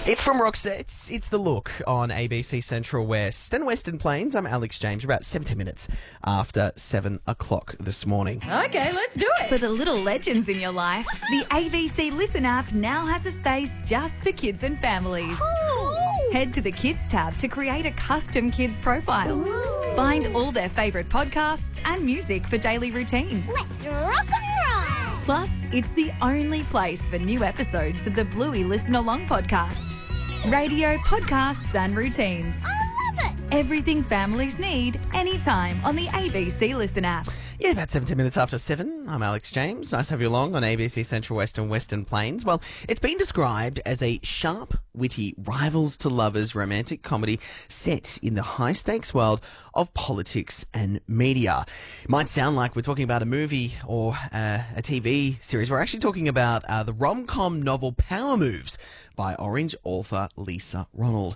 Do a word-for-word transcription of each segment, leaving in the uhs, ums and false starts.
It's from Roxette. It's, it's The Look on A B C Central West and Western Plains. I'm Alex James. We're about seventeen minutes after seven o'clock this morning. Okay, let's do it. For the little legends in your life, the A B C Listen app now has a space just for kids and families. Ooh. Head to the Kids tab to create a custom kids profile. Ooh. Find all their favourite podcasts and music for daily routines. Let's rock and roll. Plus, it's the only place for new episodes of the Bluey Listen Along podcast. Radio, podcasts and routines. I love it. Everything families need, anytime on the A B C Listen app. Yeah, about seventeen minutes after seven. I'm Alex James. Nice to have you along on A B C Central West and Western Plains. Well, it's been described as a sharp, witty, rivals to lovers romantic comedy set in the high-stakes world of politics and media. It might sound like we're talking about a movie or uh, a T V series. We're actually talking about uh, the rom-com novel Power Moves by Orange author Lisa Ronald.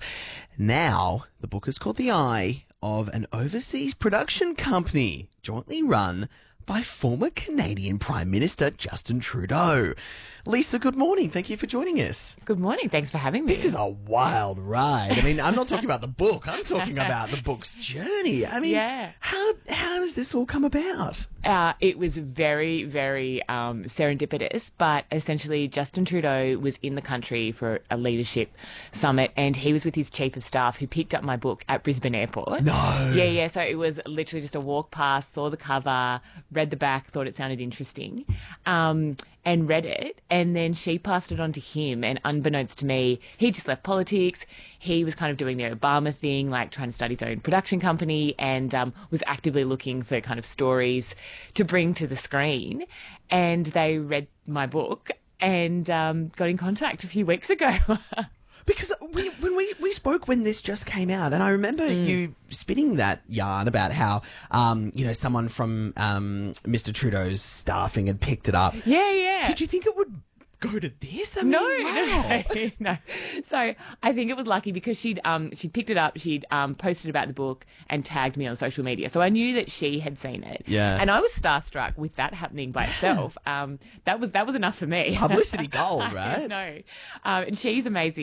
Now, the book is called The Eye of an overseas production company jointly run by former Canadian Prime Minister Justin Trudeau. Lisa, good morning. Thank you for joining us. Good morning. Thanks for having me. This is a wild ride. I mean, I'm not talking about the book. I'm talking about the book's journey. I mean, Yeah. how how does this all come about? Uh, it was very, very um, serendipitous, but essentially Justin Trudeau was in the country for a leadership summit and he was with his chief of staff who picked up my book at Brisbane Airport. No. Yeah, yeah. So it was literally just a walk past, saw the cover, read the back, thought it sounded interesting, um, and read it. And then she passed it on to him. And unbeknownst to me, he just left politics. He was kind of doing the Obama thing, like trying to start his own production company and um, was actively looking for kind of stories to bring to the screen. And they read my book and um, got in contact a few weeks ago. Because we, when we, we spoke when this just came out, and I remember Mm. you spinning that yarn about how, um, you know, someone from um, Mister Trudeau's staffing had picked it up. Yeah, yeah. Did you think it would go to this? I mean, No, wow. no, no. So I think it was lucky because she'd um she'd picked it up, she'd um posted about the book and tagged me on social media. So I knew that she had seen it. Yeah. And I was starstruck with that happening by itself. Um that was that was enough for me. Publicity gold, right? No. Um and she's amazing.